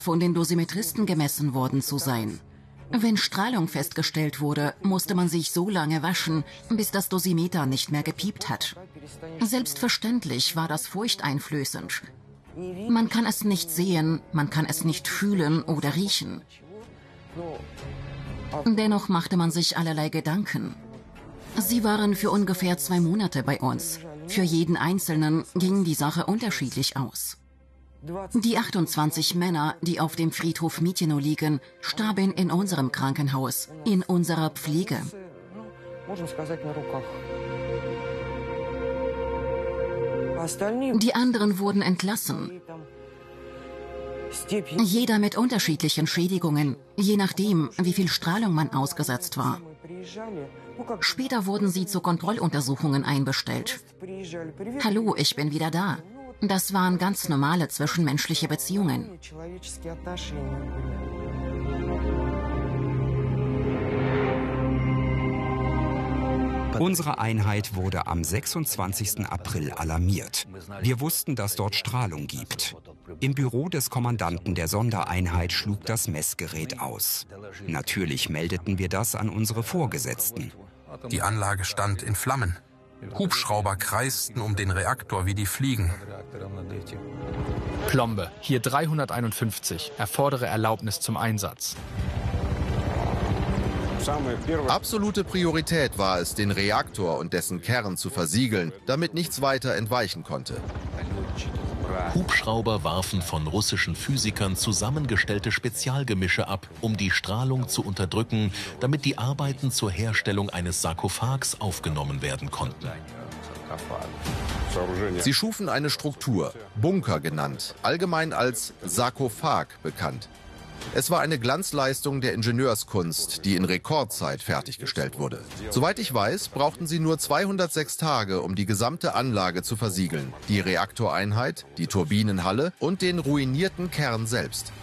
von den Dosimetristen gemessen worden zu sein. Wenn Strahlung festgestellt wurde, musste man sich so lange waschen, bis das Dosimeter nicht mehr gepiept hat. Selbstverständlich war das furchteinflößend. Man kann es nicht sehen, man kann es nicht fühlen oder riechen. Dennoch machte man sich allerlei Gedanken. Sie waren für ungefähr 2 Monate bei uns. Für jeden Einzelnen ging die Sache unterschiedlich aus. Die 28 Männer, die auf dem Friedhof Mityno liegen, starben in unserem Krankenhaus, in unserer Pflege. Die anderen wurden entlassen. Jeder mit unterschiedlichen Schädigungen, je nachdem, wie viel Strahlung man ausgesetzt war. Später wurden sie zu Kontrolluntersuchungen einbestellt. Hallo, ich bin wieder da. Das waren ganz normale zwischenmenschliche Beziehungen. Unsere Einheit wurde am 26. April alarmiert. Wir wussten, dass dort Strahlung gibt. Im Büro des Kommandanten der Sondereinheit schlug das Messgerät aus. Natürlich meldeten wir das an unsere Vorgesetzten. Die Anlage stand in Flammen. Hubschrauber kreisten um den Reaktor wie die Fliegen. Plombe, hier 351, erfordere Erlaubnis zum Einsatz. Absolute Priorität war es, den Reaktor und dessen Kern zu versiegeln, damit nichts weiter entweichen konnte. Hubschrauber warfen von russischen Physikern zusammengestellte Spezialgemische ab, um die Strahlung zu unterdrücken, damit die Arbeiten zur Herstellung eines Sarkophags aufgenommen werden konnten. Sie schufen eine Struktur, Bunker genannt, allgemein als Sarkophag bekannt. Es war eine Glanzleistung der Ingenieurskunst, die in Rekordzeit fertiggestellt wurde. Soweit ich weiß, brauchten sie nur 206 Tage, um die gesamte Anlage zu versiegeln. Die Reaktoreinheit, die Turbinenhalle und den ruinierten Kern selbst.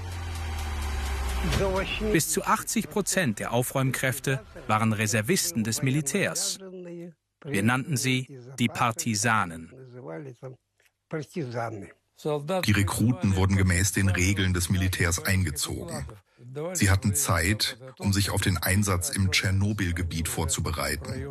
Bis zu 80% der Aufräumkräfte waren Reservisten des Militärs. Wir nannten sie die Partisanen. Die Rekruten wurden gemäß den Regeln des Militärs eingezogen. Sie hatten Zeit, um sich auf den Einsatz im Tschernobyl-Gebiet vorzubereiten.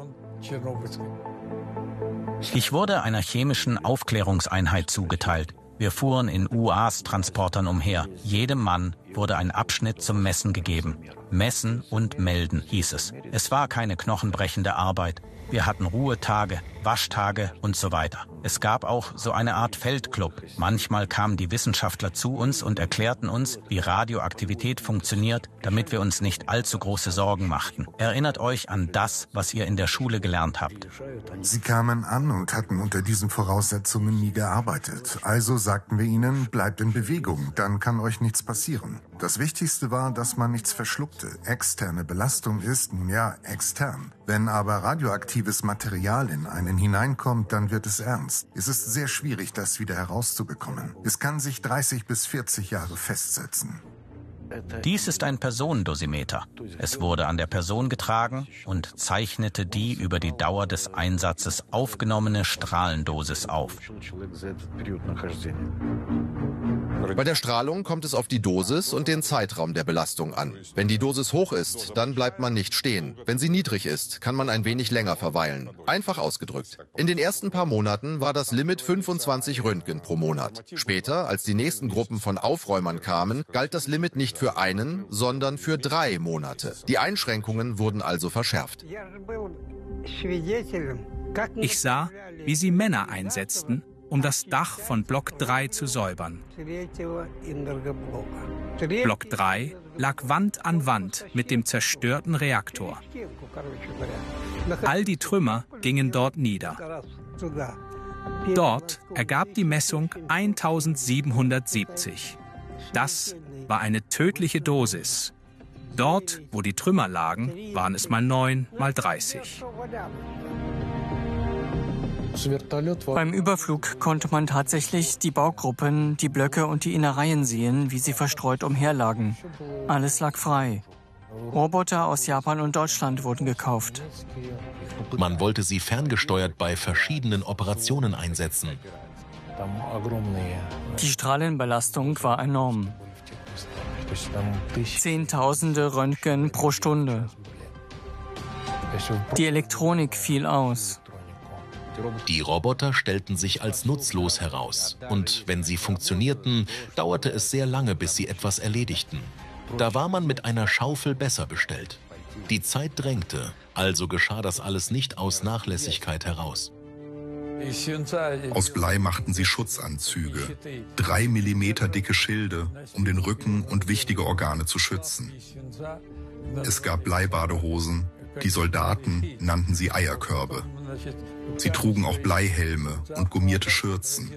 Ich wurde einer chemischen Aufklärungseinheit zugeteilt. Wir fuhren in UAS-Transportern umher. Jedem Mann wurde ein Abschnitt zum Messen gegeben. Messen und melden hieß es. Es war keine knochenbrechende Arbeit. Wir hatten Ruhetage, Waschtage und so weiter. Es gab auch so eine Art Feldclub. Manchmal kamen die Wissenschaftler zu uns und erklärten uns, wie Radioaktivität funktioniert, damit wir uns nicht allzu große Sorgen machten. Erinnert euch an das, was ihr in der Schule gelernt habt. Sie kamen an und hatten unter diesen Voraussetzungen nie gearbeitet. Also sagten wir ihnen, bleibt in Bewegung, dann kann euch nichts passieren. Das Wichtigste war, dass man nichts verschluckte. Externe Belastung ist, nun ja, extern. Wenn aber radioaktives Material in einen hineinkommt, dann wird es ernst. Es ist sehr schwierig, das wieder herauszubekommen. Es kann sich 30 bis 40 Jahre festsetzen. Dies ist ein Personendosimeter. Es wurde an der Person getragen und zeichnete die über die Dauer des Einsatzes aufgenommene Strahlendosis auf. Bei der Strahlung kommt es auf die Dosis und den Zeitraum der Belastung an. Wenn die Dosis hoch ist, dann bleibt man nicht stehen. Wenn sie niedrig ist, kann man ein wenig länger verweilen. Einfach ausgedrückt. In den ersten paar Monaten war das Limit 25 Röntgen pro Monat. Später, als die nächsten Gruppen von Aufräumern kamen, galt das Limit nicht für einen, sondern für 3 Monate. Die Einschränkungen wurden also verschärft. Ich sah, wie sie Männer einsetzten, um das Dach von Block 3 zu säubern. Block 3 lag Wand an Wand mit dem zerstörten Reaktor. All die Trümmer gingen dort nieder. Dort ergab die Messung 1770. Das war eine tödliche Dosis. Dort, wo die Trümmer lagen, waren es mal 9, mal 30. Beim Überflug konnte man tatsächlich die Baugruppen, die Blöcke und die Innereien sehen, wie sie verstreut umherlagen. Alles lag frei. Roboter aus Japan und Deutschland wurden gekauft. Man wollte sie ferngesteuert bei verschiedenen Operationen einsetzen. Die Strahlenbelastung war enorm. Zehntausende Röntgen pro Stunde. Die Elektronik fiel aus. Die Roboter stellten sich als nutzlos heraus. Und wenn sie funktionierten, dauerte es sehr lange, bis sie etwas erledigten. Da war man mit einer Schaufel besser bestellt. Die Zeit drängte, also geschah das alles nicht aus Nachlässigkeit heraus. Aus Blei machten sie Schutzanzüge, 3 Millimeter dicke Schilde, um den Rücken und wichtige Organe zu schützen. Es gab Bleibadehosen, die Soldaten nannten sie Eierkörbe. Sie trugen auch Bleihelme und gummierte Schürzen.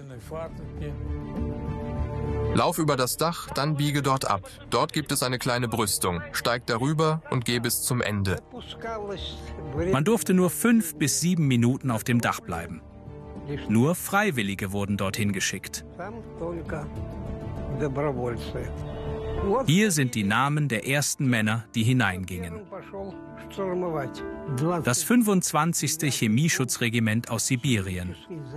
Lauf über das Dach, dann biege dort ab. Dort gibt es eine kleine Brüstung. Steig darüber und geh bis zum Ende. Man durfte nur 5 bis 7 Minuten auf dem Dach bleiben. Nur Freiwillige wurden dorthin geschickt. Hier sind die Namen der ersten Männer, die hineingingen. Das 25. Chemieschutzregiment aus Sibirien.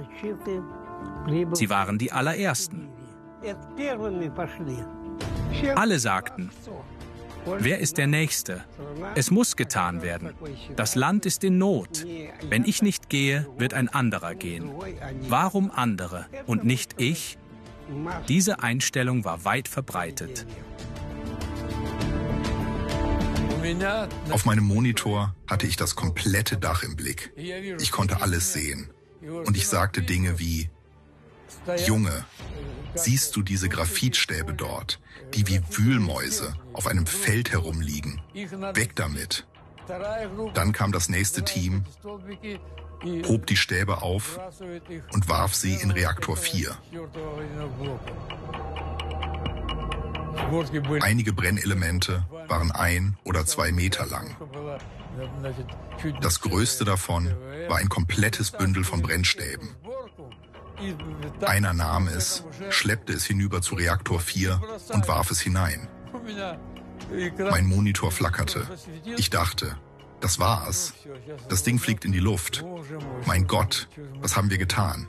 Sie waren die allerersten. Alle sagten, wer ist der Nächste? Es muss getan werden. Das Land ist in Not. Wenn ich nicht gehe, wird ein anderer gehen. Warum andere und nicht ich? Diese Einstellung war weit verbreitet. Auf meinem Monitor hatte ich das komplette Dach im Blick. Ich konnte alles sehen. Und ich sagte Dinge wie: Junge, siehst du diese Graphitstäbe dort, die wie Wühlmäuse auf einem Feld herumliegen? Weg damit. Dann kam das nächste Team, hob die Stäbe auf und warf sie in Reaktor 4. Einige Brennelemente waren 1 oder 2 Meter lang. Das größte davon war ein komplettes Bündel von Brennstäben. Einer nahm es, schleppte es hinüber zu Reaktor 4 und warf es hinein. Mein Monitor flackerte. Ich dachte, das war's. Das Ding fliegt in die Luft. Mein Gott, was haben wir getan?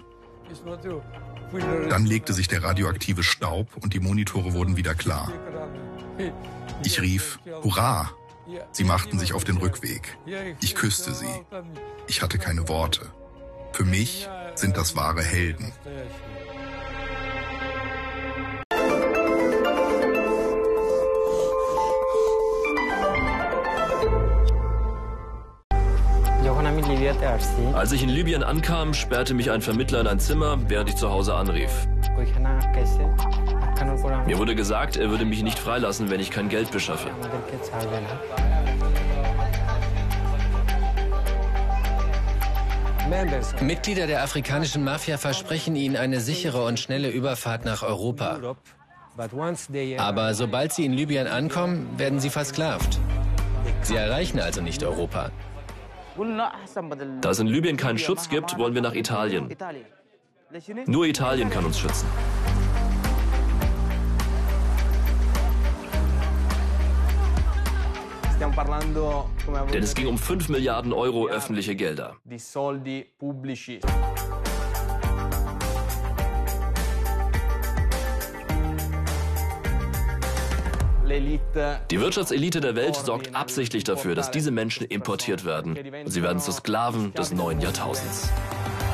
Dann legte sich der radioaktive Staub und die Monitore wurden wieder klar. Ich rief, Hurra! Sie machten sich auf den Rückweg. Ich küsste sie. Ich hatte keine Worte. Für mich sind das wahre Helden. Als ich in Libyen ankam, sperrte mich ein Vermittler in ein Zimmer, während ich zu Hause anrief. Mir wurde gesagt, er würde mich nicht freilassen, wenn ich kein Geld beschaffe. Mitglieder der afrikanischen Mafia versprechen ihnen eine sichere und schnelle Überfahrt nach Europa. Aber sobald sie in Libyen ankommen, werden sie versklavt. Sie erreichen also nicht Europa. Da es in Libyen keinen Schutz gibt, wollen wir nach Italien. Nur Italien kann uns schützen. Denn es ging um 5 Milliarden Euro öffentliche Gelder. Die Wirtschaftselite der Welt sorgt absichtlich dafür, dass diese Menschen importiert werden. Und sie werden zu Sklaven des neuen Jahrtausends.